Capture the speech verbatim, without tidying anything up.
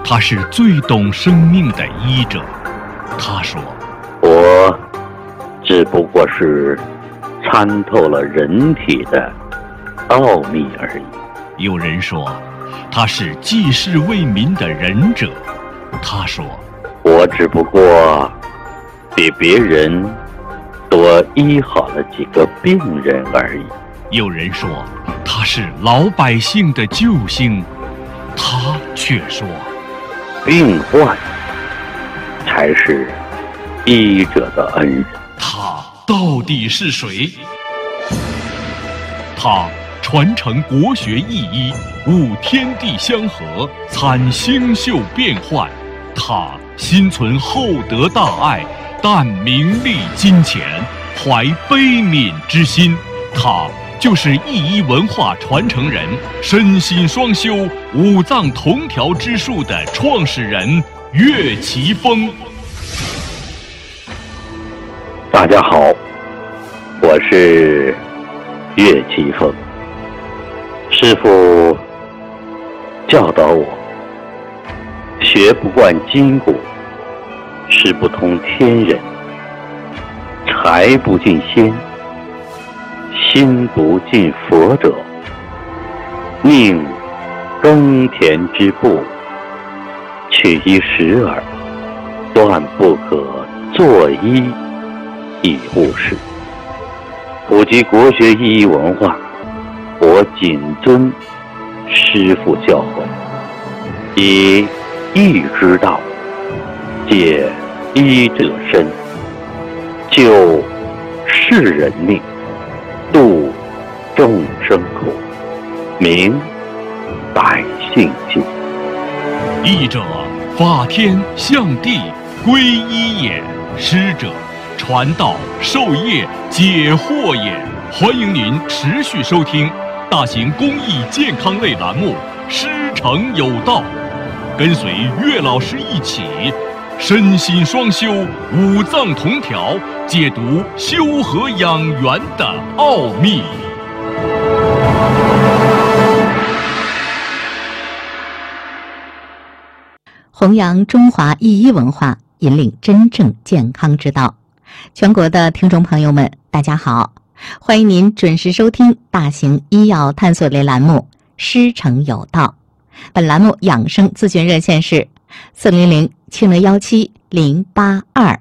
他是最懂生命的医者。他说： 我只不过是参透了人体的奥秘而已。 有人说他是济世为民的仁者。他说： 我只不过比别人多医好了几个病人而已。 有人说他是老百姓的救星。他却说： 病患才是医者的恩人。 他到底是谁？他传承国学意医，悟天地相合，参星宿变幻。他心存厚德大爱，淡名利金钱，怀悲悯之心。他就是意医文化传承人，身心双修、五脏同调之术的创始人岳奇峰。 大家好，我是岳奇峰。师父教导我，学不惯筋骨，识不通天人，财不进仙，心不进佛者，宁耕田之步，取一时耳，断不可作医以务事。普及国学意义文化，我谨遵师父教诲，以义之道解医者身，救世人命，度众生苦，明百姓心。 医者，法天象地，归一也；师者，传道授业解惑也。欢迎您持续收听大型公益健康类栏目《师承有道》，跟随岳老师一起身心双修、五脏同调，解读修和养元的奥秘。 弘扬中华医医文化，引领真正健康之道。全国的听众朋友们，大家好，欢迎您准时收听大型医药探索类栏目《师承有道》。本栏目养生咨询热线是四零零七零幺七零八二。